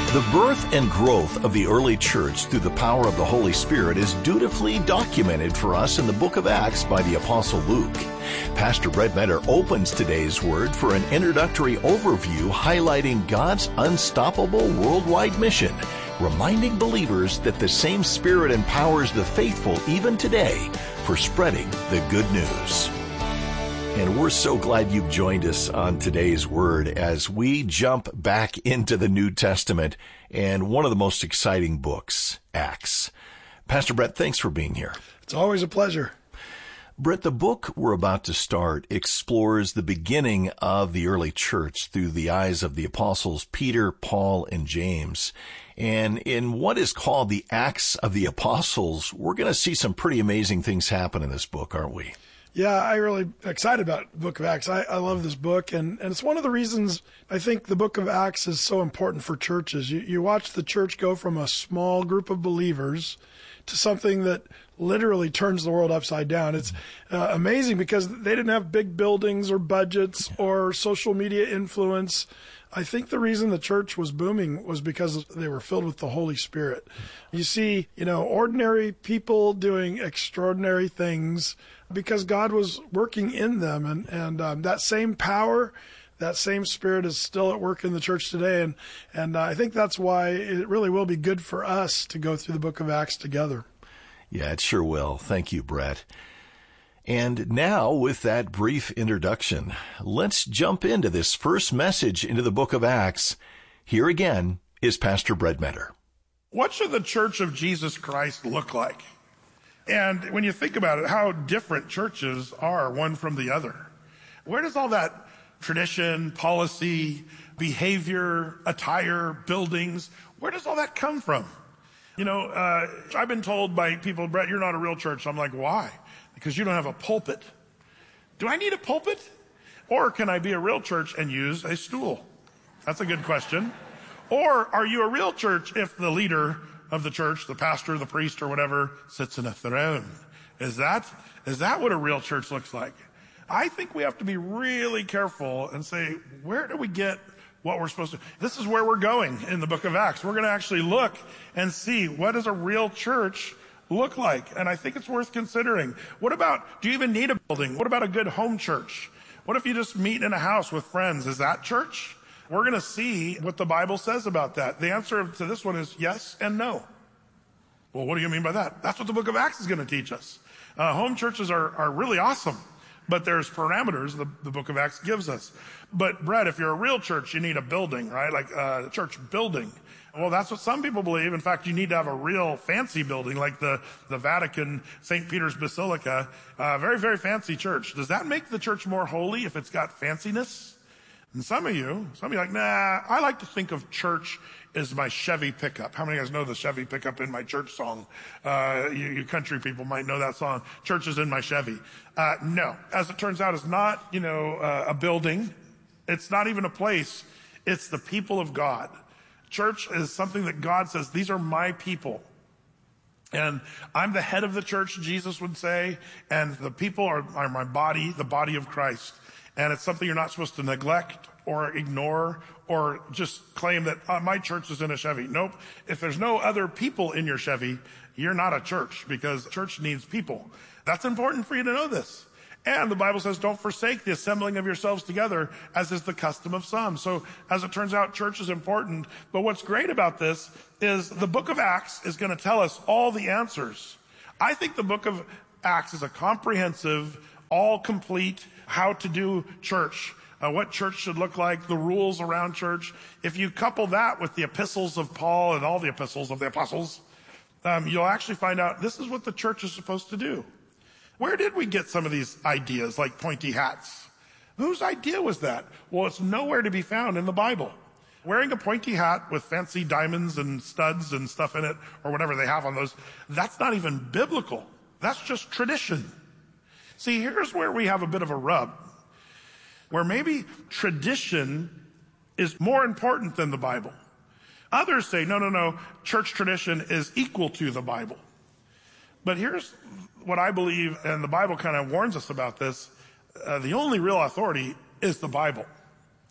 The birth and growth of the early church through the power of the Holy Spirit is dutifully documented for us in the book of Acts by the Apostle Luke. Pastor Brett Metter opens today's word for an introductory overview highlighting God's unstoppable worldwide mission, reminding believers that the same Spirit empowers the faithful even today for spreading the good news. And we're so glad you've joined us on today's word as we jump back into the New Testament and one of the most exciting books, Acts. Pastor Brett, thanks for being here. It's always a pleasure. Brett, the book we're about to start explores the beginning of the early church through the eyes of the apostles Peter, Paul, and James. And in what is called the Acts of the Apostles, we're going to see some pretty amazing things happen in this book, aren't we? Yeah, I'm really excited about the book of Acts. I love this book, and it's one of the reasons I think the book of Acts is so important for churches. You watch the church go from a small group of believers to something that literally turns the world upside down. It's amazing because they didn't have big buildings or budgets or social media influence. I think the reason the church was booming was because they were filled with the Holy Spirit. You see, ordinary people doing extraordinary things because God was working in them. And that same power, that same Spirit is still at work in the church today. And I think that's why it really will be good for us to go through the book of Acts together. Yeah, it sure will. Thank you, Brett. And now, with that brief introduction, let's jump into this first message into the book of Acts. Here again is Pastor Brett Metter. What should the Church of Jesus Christ look like? And when you think about it, how different churches are one from the other. Where does all that tradition, policy, behavior, attire, buildings, where does all that come from? I've been told by people, Brett, you're not a real church. I'm like, why? Because you don't have a pulpit. Do I need a pulpit? Or can I be a real church and use a stool? That's a good question. Or are you a real church if the leader of the church, the pastor, the priest, or whatever, sits in a throne? Is that what a real church looks like? I think we have to be really careful and say, where do we get what we're supposed to? This is where we're going in the book of Acts. We're going to actually look and see, what does a real church look like? And I think it's worth considering. What about, do you even need a building? What about a good home church? What if you just meet in a house with friends? Is that church? We're going to see what the Bible says about that. The answer to this one is yes and no. Well, what do you mean by that? That's what the book of Acts is going to teach us. Home churches are really awesome, but there's parameters the book of Acts gives us. But Brett, if you're a real church, you need a building, right? Like a church building. Well, that's what some people believe. In fact, you need to have a real fancy building like the Vatican, St. Peter's Basilica, very, very fancy church. Does that make the church more holy if it's got fanciness? And some of you like, nah, I like to think of church as my Chevy pickup. How many of you guys know the Chevy pickup in my church song? You country people might know that song. Church is in my Chevy. No, as it turns out, it's not, a building. It's not even a place. It's the people of God. Church is something that God says, these are my people. And I'm the head of the church, Jesus would say, and the people are my body, the body of Christ. And it's something you're not supposed to neglect or ignore or just claim that my church is in a Chevy. Nope. If there's no other people in your Chevy, you're not a church, because church needs people. That's important for you to know this. And the Bible says, don't forsake the assembling of yourselves together, as is the custom of some. So as it turns out, church is important. But what's great about this is the book of Acts is going to tell us all the answers. I think the book of Acts is a comprehensive, all complete, how to do church, what church should look like, the rules around church. If you couple that with the epistles of Paul and all the epistles of the apostles, you'll actually find out this is what the church is supposed to do. Where did we get some of these ideas like pointy hats? Whose idea was that? Well, it's nowhere to be found in the Bible. Wearing a pointy hat with fancy diamonds and studs and stuff in it, or whatever they have on those, that's not even biblical. That's just tradition. See, here's where we have a bit of a rub, where maybe tradition is more important than the Bible. Others say, no, church tradition is equal to the Bible. But here's what I believe, and the Bible kind of warns us about this. The only real authority is the Bible.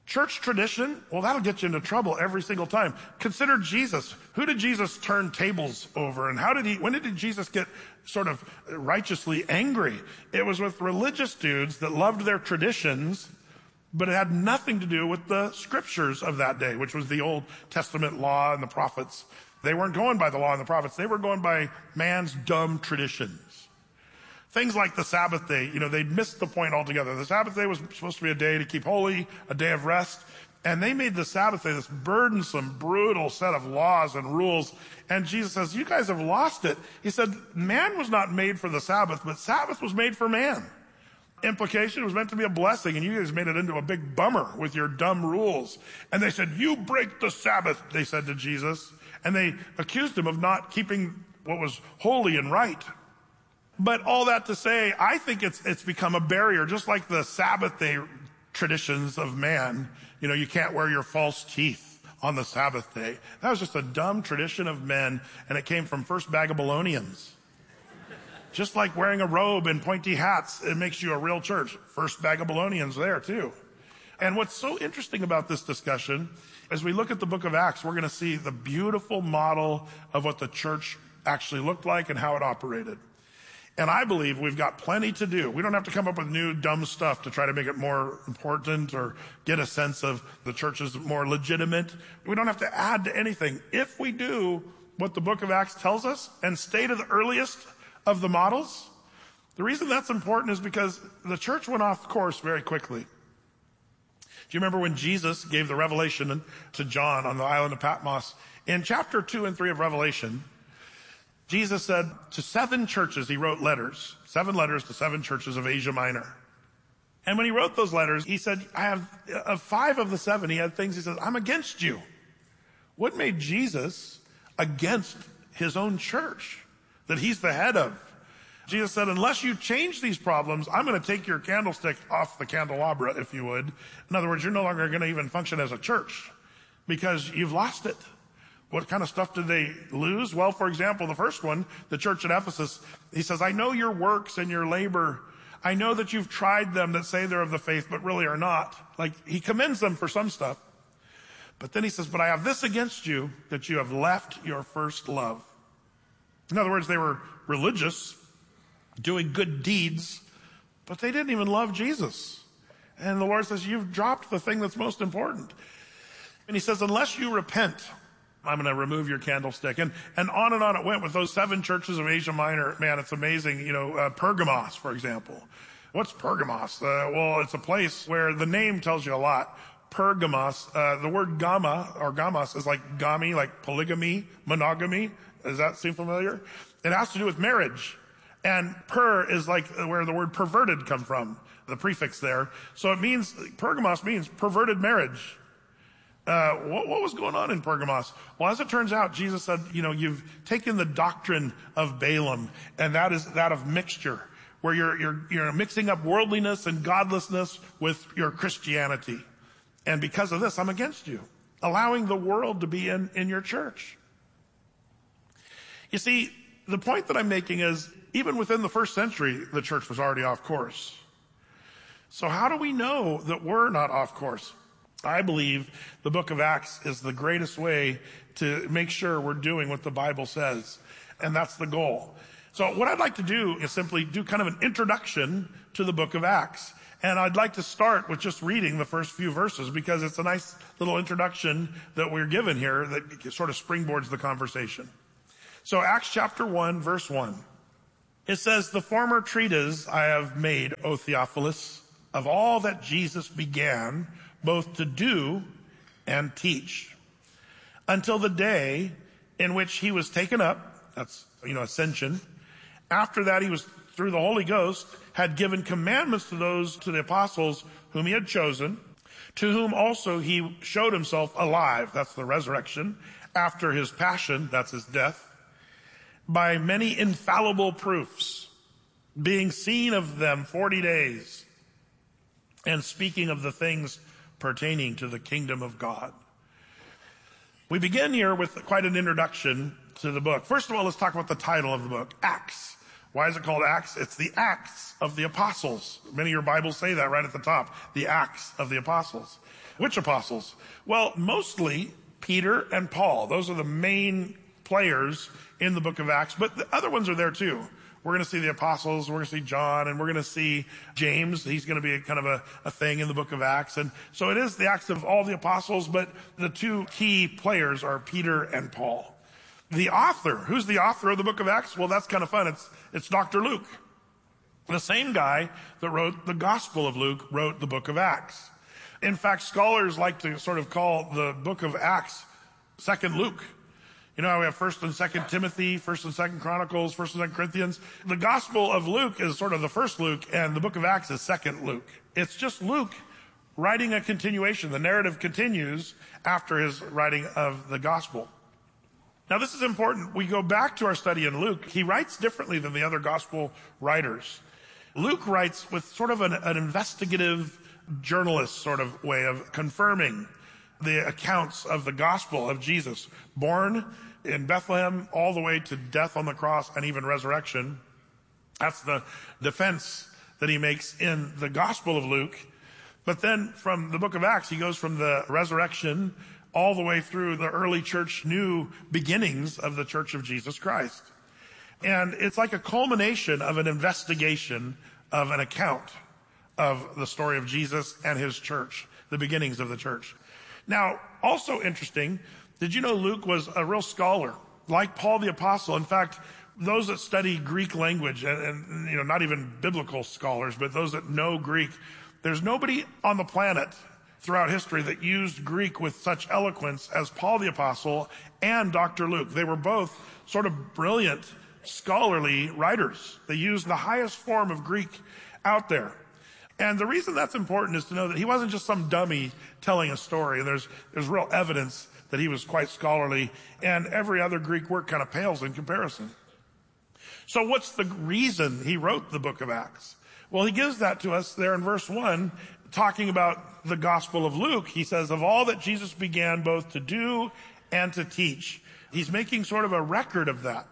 Church tradition, well, that'll get you into trouble every single time. Consider Jesus. Who did Jesus turn tables over? And when did Jesus get sort of righteously angry? It was with religious dudes that loved their traditions, but it had nothing to do with the scriptures of that day, which was the Old Testament law and the prophets. They weren't going by the law and the prophets. They were going by man's dumb traditions. Things like the Sabbath day, they'd missed the point altogether. The Sabbath day was supposed to be a day to keep holy, a day of rest. And they made the Sabbath day this burdensome, brutal set of laws and rules. And Jesus says, you guys have lost it. He said, man was not made for the Sabbath, but Sabbath was made for man. Implication, it was meant to be a blessing, and you guys made it into a big bummer with your dumb rules. And they said, you break the Sabbath, they said to Jesus. And they accused him of not keeping what was holy and right. But all that to say, I think it's become a barrier, just like the Sabbath day traditions of man. You can't wear your false teeth on the Sabbath day. That was just a dumb tradition of men, and it came from First Babylonians. Just like wearing a robe and pointy hats, it makes you a real church. First Babylonians there too. And what's so interesting about this discussion, as we look at the book of Acts, we're going to see the beautiful model of what the church actually looked like and how it operated. And I believe we've got plenty to do. We don't have to come up with new dumb stuff to try to make it more important or get a sense of the church is more legitimate. We don't have to add to anything. If we do what the book of Acts tells us and stay to the earliest of the models, the reason that's important is because the church went off course very quickly. Do you remember when Jesus gave the revelation to John on the island of Patmos? In chapter 2 and 3 of Revelation, Jesus said to 7 churches, he wrote letters, 7 letters to 7 churches of Asia Minor. And when he wrote those letters, he said, of 5 of the 7, he had things he said, I'm against you. What made Jesus against his own church that he's the head of? Jesus said, unless you change these problems, I'm going to take your candlestick off the candelabra, if you would. In other words, you're no longer going to even function as a church because you've lost it. What kind of stuff did they lose? Well, for example, the first one, the church at Ephesus, he says, I know your works and your labor. I know that you've tried them that say they're of the faith, but really are not. Like, he commends them for some stuff. But then he says, but I have this against you, that you have left your first love. In other words, they were religious, doing good deeds, but they didn't even love Jesus. And the Lord says, you've dropped the thing that's most important. And he says, unless you repent, I'm going to remove your candlestick. And on it went with those 7 churches of Asia Minor. Man, it's amazing. Pergamos, for example. What's Pergamos? Well, it's a place where the name tells you a lot. Pergamos, the word gamma or gamos is like gami, like polygamy, monogamy. Does that seem familiar? It has to do with marriage. And is like where the word perverted come from, the prefix there. So it means, Pergamos means perverted marriage. What was going on in Pergamos? Well, as it turns out, Jesus said, you've taken the doctrine of Balaam, and that is that of mixture, where you're mixing up worldliness and godlessness with your Christianity. And because of this, I'm against you, allowing the world to be in your church. You see, the point that I'm making is, even within the first century, the church was already off course. So how do we know that we're not off course? I believe the book of Acts is the greatest way to make sure we're doing what the Bible says. And that's the goal. So what I'd like to do is simply do kind of an introduction to the book of Acts. And I'd like to start with just reading the first few verses because it's a nice little introduction that we're given here that sort of springboards the conversation. So Acts chapter 1, verse 1. It says, the former treatise I have made, O Theophilus, of all that Jesus began both to do and teach, until the day in which he was taken up, that's, ascension. After that, he was, through the Holy Ghost, had given commandments to the apostles whom he had chosen, to whom also he showed himself alive, that's the resurrection, after his passion, that's his death, by many infallible proofs, being seen of them 40 days, and speaking of the things pertaining to the kingdom of God. We begin here with quite an introduction to the book. First of all, let's talk about the title of the book, Acts. Why is it called Acts? It's the Acts of the Apostles. Many of your Bibles say that right at the top, the Acts of the Apostles. Which apostles? Well, mostly Peter and Paul. Those are the main players in the book of Acts, but the other ones are there too. We're going to see the apostles, we're going to see John, and we're going to see James. He's going to be kind of a thing in the book of Acts. And so it is the Acts of all the apostles, but the two key players are Peter and Paul. The author, who's the author of the book of Acts? Well, that's kind of fun. It's Dr. Luke. The same guy that wrote the Gospel of Luke wrote the book of Acts. In fact, scholars like to sort of call the book of Acts Second Luke. You know how we have 1st and 2nd Timothy, 1st and 2nd Chronicles, 1st and 2nd Corinthians? The Gospel of Luke is sort of the first Luke, and the book of Acts is 2nd Luke. It's just Luke writing a continuation. The narrative continues after his writing of the Gospel. Now, this is important. We go back to our study in Luke. He writes differently than the other Gospel writers. Luke writes with sort of an investigative journalist sort of way of confirming the accounts of the gospel of Jesus, born in Bethlehem all the way to death on the cross and even resurrection. That's the defense that he makes in the Gospel of Luke. But then from the book of Acts, he goes from the resurrection all the way through the early church, new beginnings of the Church of Jesus Christ. And it's like a culmination of an investigation of an account of the story of Jesus and his church, the beginnings of the church. Now, also interesting, did you know Luke was a real scholar, like Paul the Apostle? In fact, those that study Greek language, and you know, not even biblical scholars, but those that know Greek, there's nobody on the planet throughout history that used Greek with such eloquence as Paul the Apostle and Dr. Luke. They were both sort of brilliant, scholarly writers. They used the highest form of Greek out there. And the reason that's important is to know that he wasn't just some dummy telling a story. And there's real evidence that he was quite scholarly, and every other Greek work kind of pales in comparison. So what's the reason he wrote the book of Acts? Well, he gives that to us there in verse 1, talking about the Gospel of Luke. He says, of all that Jesus began both to do and to teach. He's making sort of a record of that.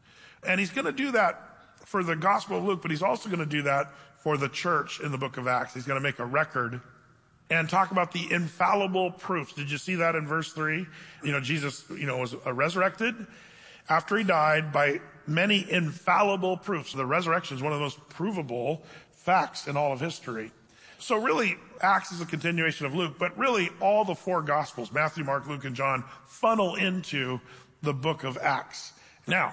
And he's going to do that for the Gospel of Luke, but he's also going to do that for the church in the book of Acts. He's going to make a record and talk about the infallible proofs. Did you see that in verse 3? You know, Jesus, was resurrected after he died by many infallible proofs. So the resurrection is one of the most provable facts in all of history. So really, Acts is a continuation of Luke, but really all the four Gospels, Matthew, Mark, Luke, and John, funnel into the book of Acts. Now,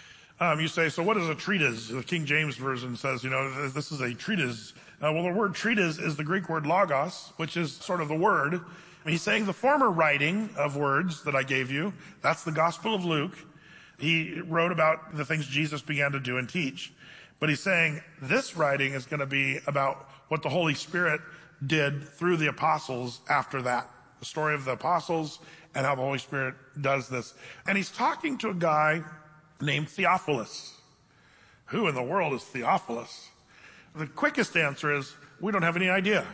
you say, so what is a treatise? The King James Version says, this is a treatise. Well, the word treatise is the Greek word logos, which is sort of the word. He's saying the former writing of words that I gave you, that's the Gospel of Luke. He wrote about the things Jesus began to do and teach. But he's saying this writing is going to be about what the Holy Spirit did through the apostles after that. The story of the apostles and how the Holy Spirit does this. And he's talking to a guy named Theophilus. Who in the world is Theophilus? The quickest answer is we don't have any idea.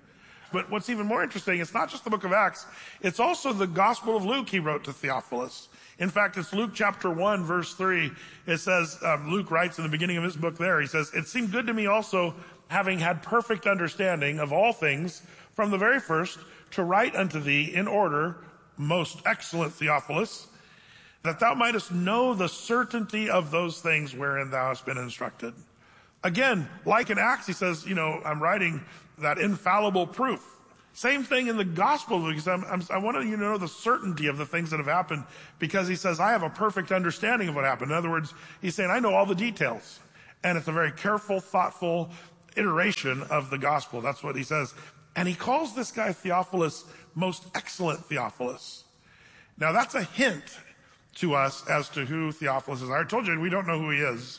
But what's even more interesting, it's not just the book of Acts, it's also the Gospel of Luke he wrote to Theophilus. In fact, it's Luke chapter 1, verse 3. It says, Luke writes in the beginning of his book there, he says, it seemed good to me also, having had perfect understanding of all things from the very first, to write unto thee in order, most excellent Theophilus, that thou mightest know the certainty of those things wherein thou hast been instructed. Again, like in Acts, he says, I'm writing that infallible proof. Same thing in the Gospel, because I want you to know the certainty of the things that have happened, because he says, I have a perfect understanding of what happened. In other words, he's saying, I know all the details. And it's a very careful, thoughtful iteration of the Gospel. That's what he says. And he calls this guy Theophilus, most excellent Theophilus. Now that's a hint to us as to who Theophilus is. I told you we don't know who he is.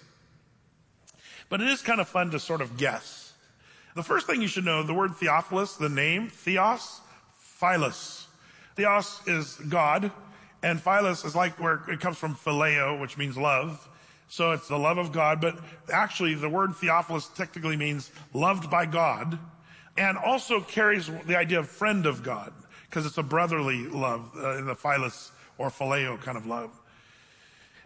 But it is kind of fun to sort of guess. The first thing you should know, the word Theophilus, the name, Theos, Philos. Theos is God, and Philos is like where it comes from phileo, which means love. So it's the love of God, but actually the word Theophilus technically means loved by God, and also carries the idea of friend of God, because it's a brotherly love in the Philos or phileo kind of love.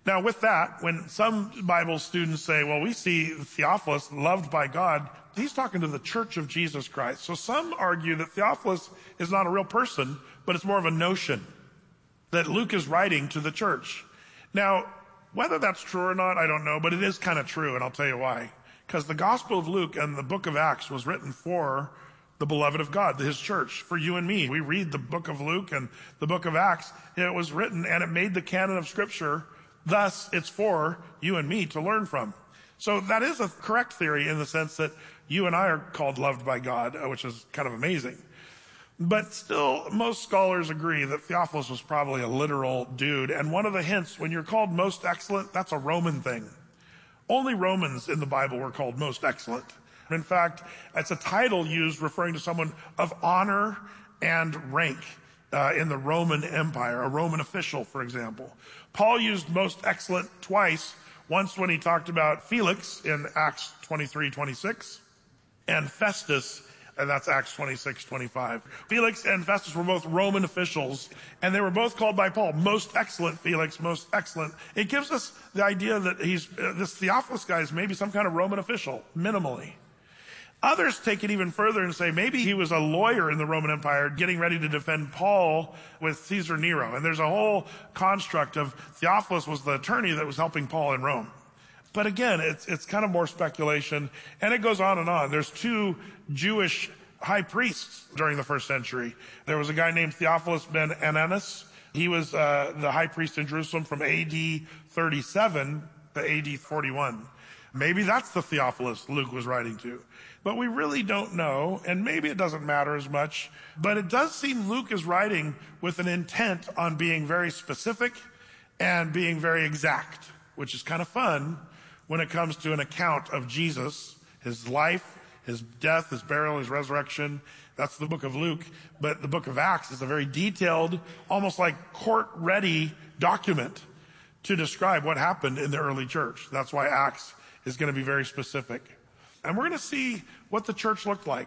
Now with that, when some Bible students say, well, we see Theophilus loved by God, he's talking to the Church of Jesus Christ. So some argue that Theophilus is not a real person, but it's more of a notion that Luke is writing to the church. Now, whether that's true or not, I don't know, but it is kind of true, and I'll tell you why. Because the Gospel of Luke and the book of Acts was written for the beloved of God, his church, for you and me. We read the book of Luke and the book of Acts. It was written and it made the canon of Scripture. Thus, it's for you and me to learn from. So that is a correct theory in the sense that you and I are called loved by God, which is kind of amazing. But still, most scholars agree that Theophilus was probably a literal dude. And one of the hints, when you're called most excellent, that's a Roman thing. Only Romans in the Bible were called most excellent. In fact, it's a title used referring to someone of honor and rank in the Roman Empire, a Roman official, for example. Paul used most excellent twice, once when he talked about Felix in Acts 23:26, and Festus, and that's Acts 26:25. Felix and Festus were both Roman officials, and they were both called by Paul, most excellent Felix, most excellent. It gives us the idea that this Theophilus guy is maybe some kind of Roman official, minimally. Others take it even further and say maybe he was a lawyer in the Roman Empire getting ready to defend Paul with Caesar Nero. And there's a whole construct of Theophilus was the attorney that was helping Paul in Rome. But again, it's kind of more speculation, and it goes on and on. There's two Jewish high priests during the first century. There was a guy named Theophilus ben Ananus. He was the high priest in Jerusalem from AD 37 to AD 41. Maybe that's the Theophilus Luke was writing to. But we really don't know, and maybe it doesn't matter as much. But it does seem Luke is writing with an intent on being very specific and being very exact, which is kind of fun when it comes to an account of Jesus, his life, his death, his burial, his resurrection. That's the book of Luke. But the book of Acts is a very detailed, almost like court-ready document to describe what happened in the early church. That's why Acts is going to be very specific. And we're going to see what the church looked like.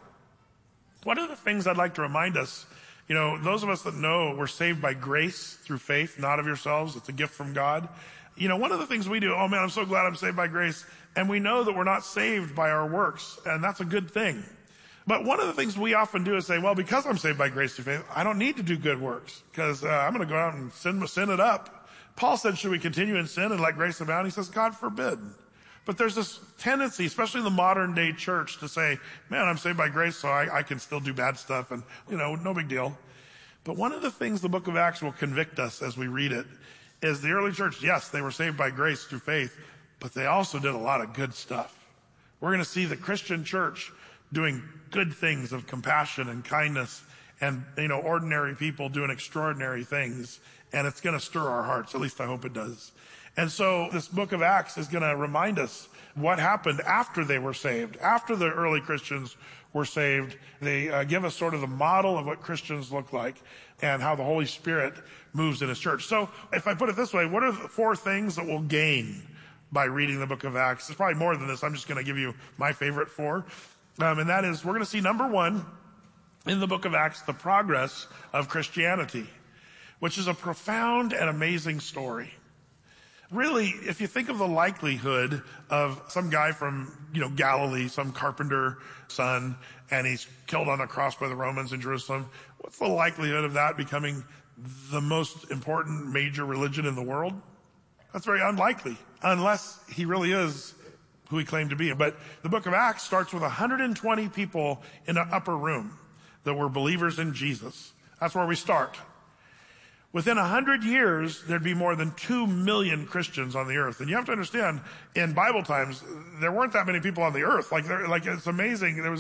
One of the things I'd like to remind us, those of us that know we're saved by grace through faith, not of yourselves. It's a gift from God. One of the things we do, oh man, I'm so glad I'm saved by grace. And we know that we're not saved by our works. And that's a good thing. But one of the things we often do is say, well, because I'm saved by grace through faith, I don't need to do good works because I'm going to go out and sin it up. Paul said, should we continue in sin and let grace abound? He says, God forbid. But there's this tendency, especially in the modern day church, to say, man, I'm saved by grace, so I can still do bad stuff and, no big deal. But one of the things the book of Acts will convict us as we read it is the early church, yes, they were saved by grace through faith, but they also did a lot of good stuff. We're going to see the Christian church doing good things of compassion and kindness and, ordinary people doing extraordinary things. And it's going to stir our hearts. At least I hope it does. And so this book of Acts is going to remind us what happened after they were saved. After the early Christians were saved, they give us sort of the model of what Christians look like and how the Holy Spirit moves in his church. So if I put it this way, what are the 4 things that we'll gain by reading the book of Acts? It's probably more than this. I'm just going to give you my favorite 4. And that is, we're going to see, number 1, in the book of Acts, the progress of Christianity, which is a profound and amazing story. Really, if you think of the likelihood of some guy from, Galilee, some carpenter son, and he's killed on a cross by the Romans in Jerusalem, what's the likelihood of that becoming the most important major religion in the world? That's very unlikely, unless he really is who he claimed to be. But the book of Acts starts with 120 people in an upper room that were believers in Jesus. That's where we start. Within 100 years, there'd be more than 2 million Christians on the earth. And you have to understand, in Bible times, there weren't that many people on the earth. Like it's amazing. There was